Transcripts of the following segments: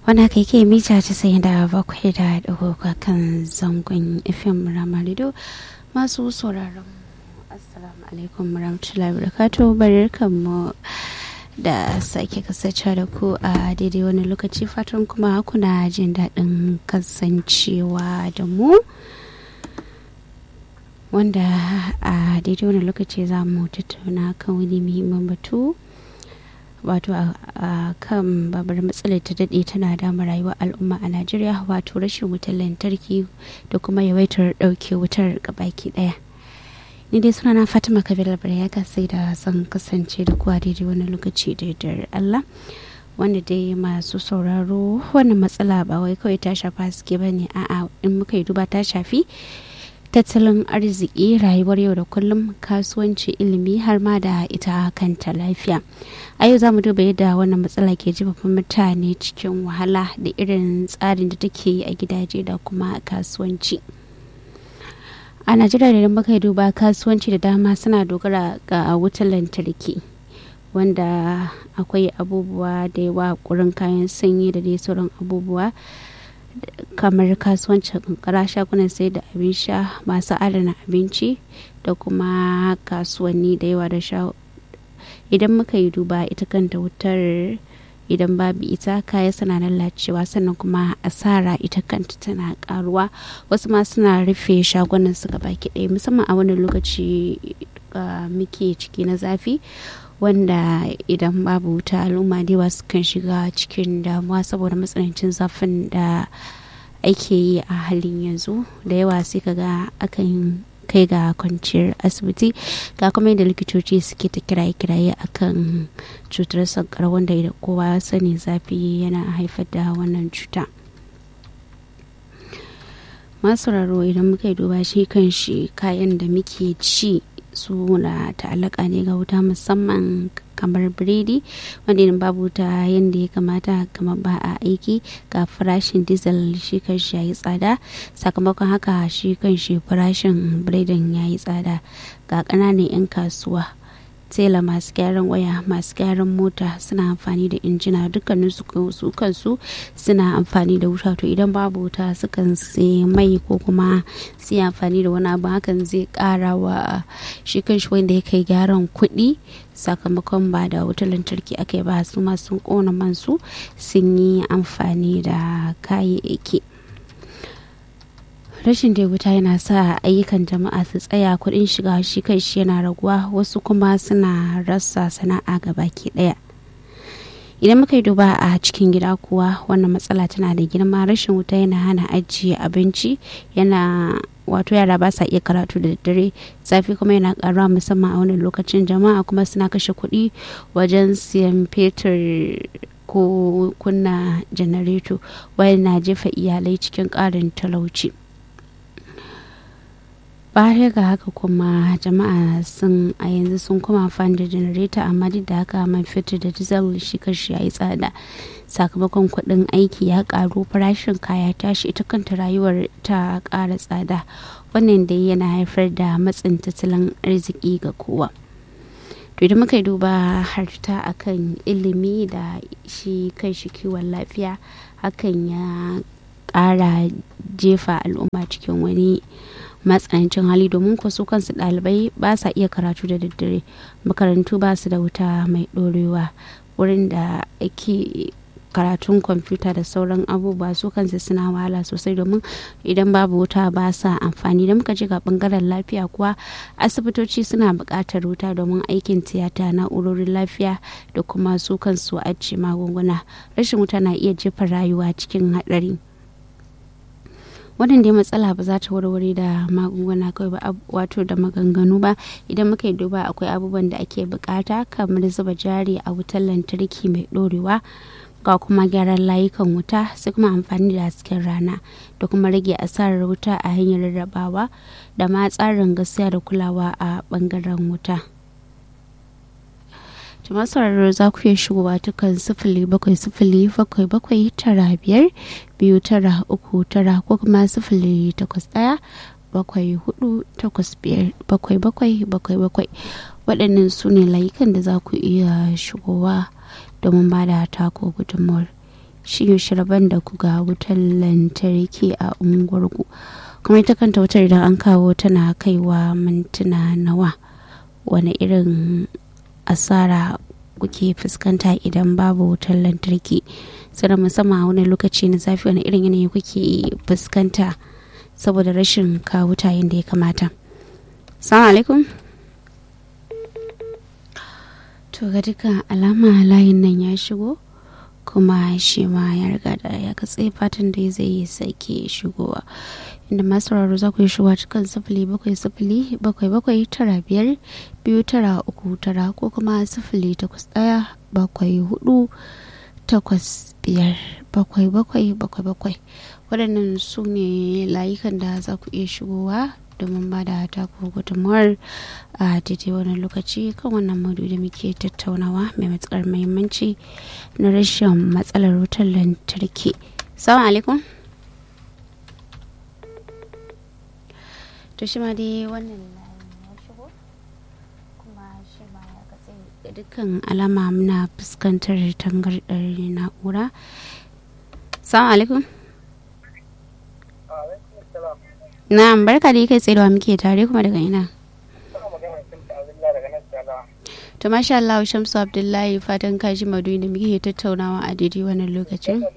wanda kai ke mita 97.3 kan zangon FM Ramarido. Masu sauraron assalamu alaikum warahmatullahi wabarakatuh, barkanmu da sake kasance da ku a daidai wani lokaci, fatan kuma kuna jin daɗin kasancewa da mu, wanda a daidai wani lokaci za mu tattauna kan wani muhimmin batu, wato a kan babar matsalar ta daɗe tana dama rayuwar al'umma a Najeriya, wato rashin wutar lantarki da kuma yawaitar ɗauke wutar gabaki ɗaya. Ni dai sunana Fatima Kabir ya sai da zan kasance da kuwa daidai wani lokaci da Allah, wanda dai masu sauraro wannan matsala ba wai kawai ta shafa suke ba ne, a'a in muka yi duba ta shafi tattalin arziki, rayuwar yau da kullum, kasuwanci, ilimi har ma da ita kanta lafiya. A yau za mu duba yadda wannan matsala ke jefa mutane cikin wahala da irin tsarin da take yi a gidaje da kuma kasuwanci. A Najeriya da muka duba, kasuwanci da dama suna dogara ga wutar lantarki, wanda akwai abubuwa da yawa, kurin kayan sanyi da dai sauran abubuwa kamar kasuwancin kankara, shagunan sai da abin sha, masu adana abinci da kuma kasuwanni da yawa da sha. Idan muka yi duba ita kanta wutar, idan babu ita kaya suna lalacewa, sannan kuma asara ita kanta tana karuwa. Wasu ma suna rufe shagunan su baki ɗaya, musamman a wannan lokaci muke ciki na zafi, wanda idan babu wuta al'umma da yawa sukan shiga cikin damuwa saboda matsanancin zafin da ake yi a halin yanzu. Da yawa sai kaga akan kai ga kwanciyar asibiti, ga kuma yadda likitoci suke ta kiraye-kiraye akan cutar sankara, wanda da kowa sani zafi yana haifar da wannan cuta. Masu raro, idan muka yi duba shi kan shi kayan da muke ci su na ta'allaka ne ga wuta, musamman kamar biredi, wanda idan babu wuta yadda ya kamata kamar ba a aiki. Ga farashin diesel shi kan shi yayi tsada, sakamakon haka shi kan shi farashin biredin yayi tsada. Ga ƙananan 'yan kasuwa, tela, masu gyaran waya, masu gyaran mota suna amfani da injina, dukkanin su kansu suna amfani da wuta. To idan babu wuta sukan sai mai ko kuma sai amfani da wani abu, hakan zai ƙara wa shi kanshi wanda ya kai gyaran kuɗi, sakamakon ba da wutar lantarki aka yi ba, su ma sun ƙona mansu sun yi amfani da kayayyaki. Rashin da wuta yana sa ayyukan jama'a su tsaya, kuɗin shiga shi kai shi yana raguwa, wasu kuma suna rasa sana'a gabaki ɗaya. Idan muka yi duba a cikin gida kuwa, wannan matsala tana da girma. Rashin wuta yana hana ajiye abinci, yana wato yara ba sa iya karatu da daddare, zafi kuma yana karuwa musamman a wannan lokacin. Jama'a kuma suna kashe kuɗi wajen siyan fetur ko kunna janareto, wanda na jefa iyalai cikin ƙarin talauci. Baya ga haka kuma jama'a a yanzu sun kuma amfani da janareta, amma duk da haka man fetur da diesel shi kashi ya yi tsada, sakamakon kuɗin aiki ya karu, farashin kaya tashi, ita kanta rayuwar ta ƙara tsada. Wannan dai yana haifar da matsin tattalin arziki ga kowa. To idan muka yi duba har ta akan ilimi da shi kai shi kiwon lafiya, hakan ya ƙara jefa al'umma cikin wani matsanancin hali, domin ko su kansu ɗalibai ba sa iya karatu da daddare, makarantu ba su da wuta mai ɗorewa, wurin da ake karatun kwamfuta da sauran abubuwa su kansu suna wahala sosai, domin idan babu wuta ba sa amfani. Da muka ji ga bangaren lafiya kuwa, asibitoci suna buƙatar wuta domin aikin tiyata, na'urorin lafiya da kuma su kansu ajiye magunguna. Rashin wuta na iya jefa rayuwa cikin haɗari. Wannan dai matsala ba za ta warware da magunguna kawai ba, wato da maganganu ba. Idan muka yi duba, akwai abubuwan da ake bukata kamar zuba jari a wutar lantarki mai dorewa, ga kuma gyaran layukan wuta, sai kuma amfani da hasken rana da kuma rage asarar wuta a hanyar rarrabawa, da ma tsarin gaskiya da kulawa a bangaren wuta. Jama'a sauraro, za ku iya shigowa ta kan 0707795293 ko kuma 08174857777. Waɗannan su ne layukan da za ku iya shigowa domin ba da tako gudunmawar. shi shirban da ku ga wutar lantarki a unguwarku, kuma ita kanta wutar idan an kawo tana kaiwa mintuna nawa, wani irin asara kuke fuskanta idan babu wutar lantarki, sannan musamman a wani lokaci na zafi wani irin yanayi kuke fuskanta saboda rashin kawo wuta yadda ya kamata. Assalamu alaikum. To ga dukkan alama layin nan ya shigo kuma shi ma ya riga da ya katse, fatan da zai sake shigowa, inda masu sauraro za ku yi shigowa cikin 0707-75-293 ko kuma 081-485-7777. Waɗannan su ne layukan da za ku iya shigowa domin ba da taku gudunmawar a daidai wani lokaci kan wannan maudu da muke tattaunawa mai matukar muhimmanci na rashin matsalar wutar lantarki. Assalamu alaikum. To shi ma dai wannan ya shigo kuma shi ma ya katse, da dukkan alama muna fuskantar tangardar na'ura. Assalamu alaikum. Na'am, barka da kai tsaye da muke tare kuma daga ina. To masha Allah, Shamsu Abdullahi, fatan ka ji maudu'in da muke tattaunawa a daidai wannan lokacin.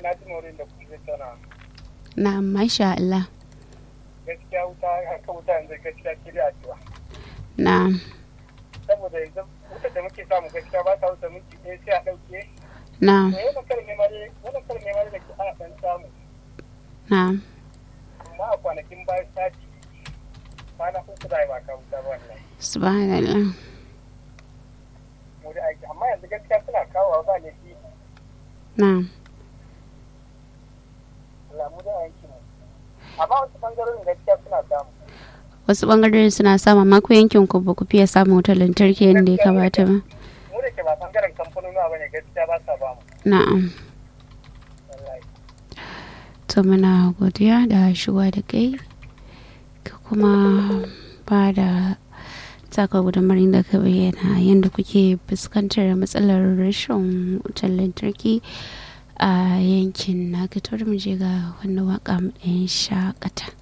Na'am, masha Allah. Gaskiya wuta yanzu gaskiya kiri a cewa. Na'am. Saboda yanzu wuta da muke samu gaskiya ba ta wuta minti ɗaya sai a ɗauke. Na'am. Wani karin nemare da ke ana ɗan samu. Na'am. Amma a kwanakin bayan sati kwana uku da ba ka wuta ba wallahi. Subhanallah. Mu da aiki, amma yanzu gaskiya suna kawo ba ne fi. Na'am. Mu da aiki mu. Amma wasu bangarorin gaskiya suna samu. Wasu bangarorin suna samu, amma ku yankin ku ba ku fiye samun wutar lantarki yadda ya kamata ba. Mu da ke ba bangaren kamfanonuwa ba ne gaskiya ba sa ba mu. Na'am. To muna godiya da shigowa da kai ka kuma ba da taka gudunmarin da ka bayyana yadda kuke fuskantar matsalar rashin wutar lantarki a yankin na. Ka tura mu je ga wannan waka mu ɗayan shakata.